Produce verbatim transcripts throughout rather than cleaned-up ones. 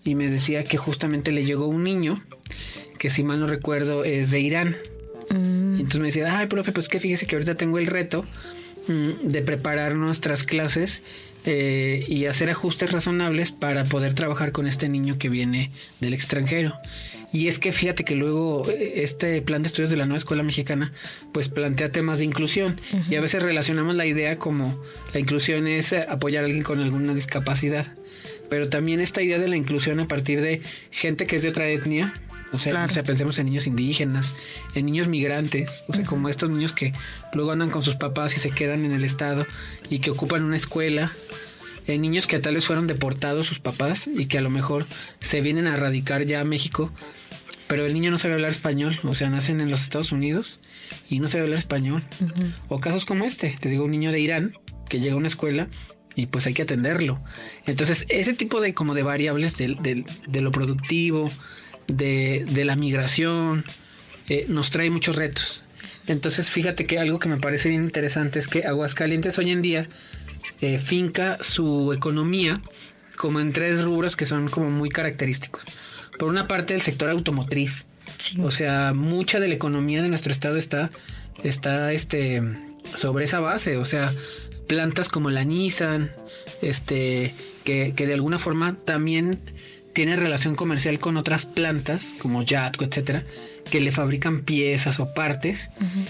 y me decía que justamente le llegó un niño que, si mal no recuerdo, es de Irán. Mm. Entonces me decía, ay, profe, pues que fíjese que ahorita tengo el reto mm, de preparar nuestras clases eh, y hacer ajustes razonables para poder trabajar con este niño que viene del extranjero. Y es que fíjate que luego este plan de estudios de la nueva escuela mexicana pues plantea temas de inclusión. Uh-huh. Y a veces relacionamos la idea como la inclusión es apoyar a alguien con alguna discapacidad, pero también esta idea de la inclusión a partir de gente que es de otra etnia. O sea, claro. o sea, pensemos en niños indígenas, en niños migrantes, o sea, uh-huh. como estos niños que luego andan con sus papás y se quedan en el estado y que ocupan una escuela. En niños que tal vez fueron deportados sus papás y que a lo mejor se vienen a radicar ya a México, pero el niño no sabe hablar español, o sea, nacen en los Estados Unidos y no sabe hablar español. Uh-huh. O casos como este, te digo, un niño de Irán que llega a una escuela y pues hay que atenderlo. Entonces, ese tipo de como de variables de, de, de lo productivo, de, de la migración, eh, nos trae muchos retos. Entonces, fíjate que algo que me parece bien interesante es que Aguascalientes hoy en día eh, finca su economía como en tres rubros que son como muy característicos. Por una parte, el sector automotriz. Sí. O sea, mucha de la economía de nuestro estado está, está este, sobre esa base. O sea, plantas como la Nissan, este, que, que de alguna forma también tiene relación comercial con otras plantas como Yatco, etcétera, que le fabrican piezas o partes. Uh-huh.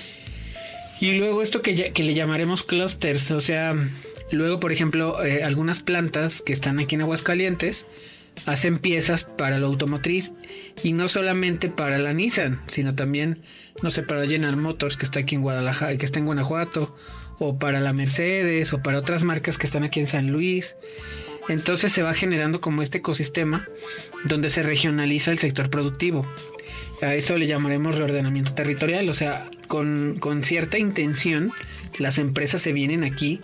Y luego esto que, ya, que le llamaremos clusters. O sea, luego, por ejemplo, eh, algunas plantas que están aquí en Aguascalientes hacen piezas para lo automotriz y no solamente para la Nissan, sino también, no sé, para General Motors, que está aquí en Guadalajara, que está en Guanajuato, o para la Mercedes, o para otras marcas que están aquí en San Luis. Entonces se va generando como este ecosistema donde se regionaliza el sector productivo. A eso le llamaremos reordenamiento territorial. O sea, con, con cierta intención las empresas se vienen aquí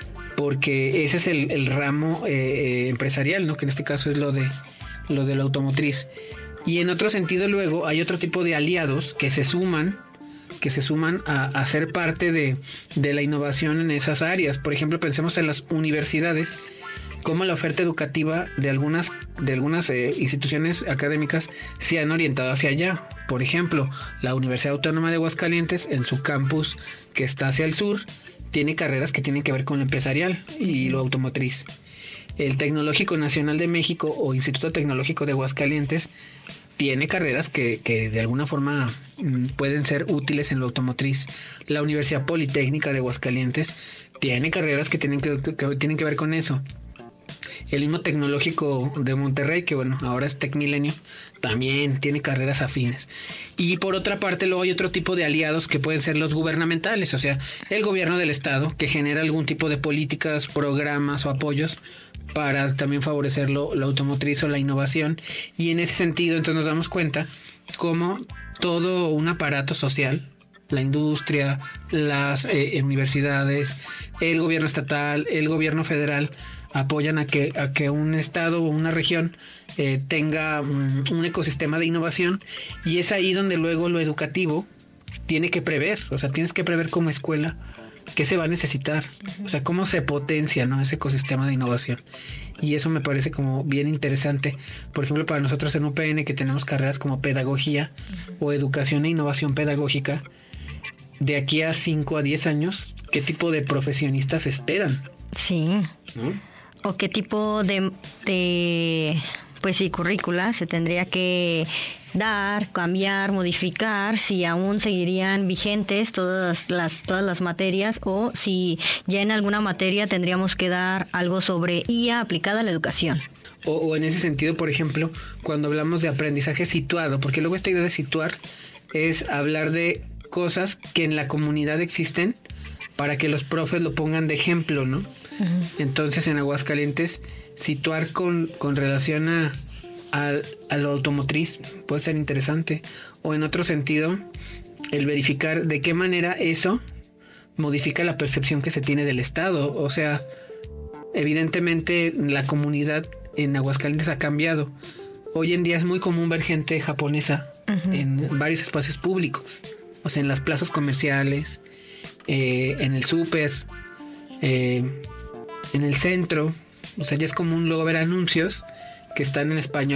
porque ese es el, el ramo eh, empresarial, ¿no? Que en este caso es lo de lo de la automotriz. Y en otro sentido luego hay otro tipo de aliados que se suman, que se suman a, a ser parte de, de la innovación en esas áreas. Por ejemplo, pensemos en las universidades, cómo la oferta educativa de algunas, de algunas eh, instituciones académicas se han orientado hacia allá. Por ejemplo, la Universidad Autónoma de Aguascalientes, en su campus que está hacia el sur, tiene carreras que tienen que ver con lo empresarial y lo automotriz. El Tecnológico Nacional de México o Instituto Tecnológico de Aguascalientes tiene carreras que, que de alguna forma mm, pueden ser útiles en lo automotriz. La Universidad Politécnica de Aguascalientes tiene carreras que tienen que, que, que tienen que ver con eso. El mismo Tecnológico de Monterrey, que bueno, ahora es Tecmilenio, también tiene carreras afines. Y por otra parte, luego hay otro tipo de aliados que pueden ser los gubernamentales, o sea, el gobierno del estado, que genera algún tipo de políticas, programas o apoyos para también favorecer lo, la automotriz o la innovación. Y en ese sentido, entonces nos damos cuenta cómo todo un aparato social, la industria, las eh, universidades, el gobierno estatal, el gobierno federal, apoyan a que, a que un estado o una región eh, tenga um, un ecosistema de innovación, y es ahí donde luego lo educativo tiene que prever, o sea, tienes que prever como escuela qué se va a necesitar, o sea, cómo se potencia, ¿no?, ese ecosistema de innovación. Y eso me parece como bien interesante. Por ejemplo, para nosotros en U P N, que tenemos carreras como pedagogía o educación e innovación pedagógica, de aquí a cinco a diez años, ¿qué tipo de profesionistas esperan? Sí. ¿No? ¿O qué tipo de, de, pues sí, currícula se tendría que dar, cambiar, modificar, si aún seguirían vigentes todas las, todas las materias, o si ya en alguna materia tendríamos que dar algo sobre I A aplicada a la educación? O, o en ese sentido, por ejemplo, cuando hablamos de aprendizaje situado, porque luego esta idea de situar es hablar de cosas que en la comunidad existen para que los profes lo pongan de ejemplo, ¿no? Uh-huh. Entonces, en Aguascalientes, situar con, con relación a, a, a lo automotriz puede ser interesante. O en otro sentido, el verificar de qué manera eso modifica la percepción que se tiene del Estado. O sea, evidentemente la comunidad en Aguascalientes ha cambiado. Hoy en día es muy común ver gente japonesa uh-huh. en varios espacios públicos. O sea, en las plazas comerciales, eh, en el súper, eh, en el centro. O sea, ya es común luego ver anuncios que están en español